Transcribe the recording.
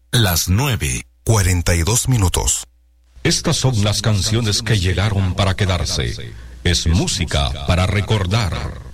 Las 9:42. Estas son las canciones que llegaron para quedarse. Es música para recordar.